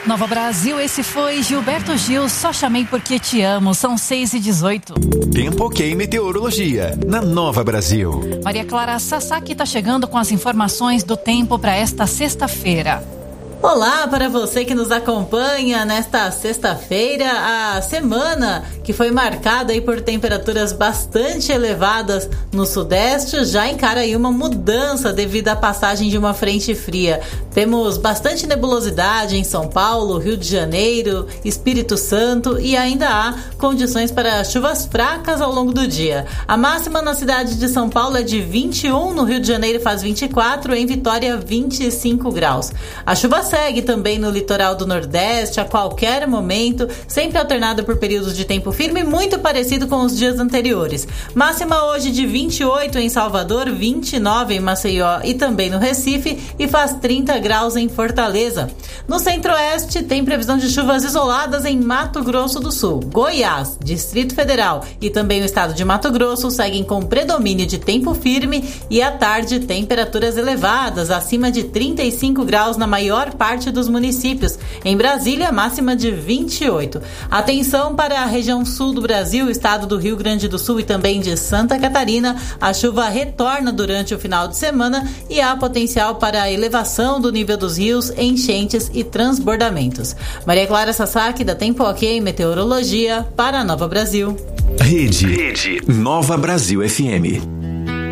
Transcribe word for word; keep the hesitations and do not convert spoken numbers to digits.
Nova Brasil, esse foi Gilberto Gil, Só Chamei Porque Te Amo, são seis e dezoito. Tempo ok meteorologia, na Nova Brasil. Maria Clara Sasaki está chegando com as informações do tempo para esta sexta-feira. Olá para você que nos acompanha nesta sexta-feira. A semana que foi marcada aí por temperaturas bastante elevadas no sudeste já encara aí uma mudança devido à passagem de uma frente fria. Temos bastante nebulosidade em São Paulo, Rio de Janeiro, Espírito Santo e ainda há condições para chuvas fracas ao longo do dia. A máxima na cidade de São Paulo é de vinte e um, no Rio de Janeiro faz vinte e quatro, em Vitória vinte e cinco graus. A chuva segue também no litoral do Nordeste a qualquer momento, sempre alternado por períodos de tempo firme, muito parecido com os dias anteriores. Máxima hoje de vinte e oito em Salvador, vinte e nove em Maceió e também no Recife e faz trinta graus em Fortaleza. No Centro-Oeste tem previsão de chuvas isoladas em Mato Grosso do Sul. Goiás, Distrito Federal e também o estado de Mato Grosso seguem com predomínio de tempo firme e à tarde temperaturas elevadas, acima de trinta e cinco graus na maior parte dos municípios. Em Brasília, máxima de vinte e oito. Atenção para a região sul do Brasil, estado do Rio Grande do Sul e também de Santa Catarina. A chuva retorna durante o final de semana e há potencial para a elevação do nível dos rios, enchentes e transbordamentos. Maria Clara Sasaki, da Tempo Ok Meteorologia, para a Nova Brasil. Rede, Rede Nova Brasil F M.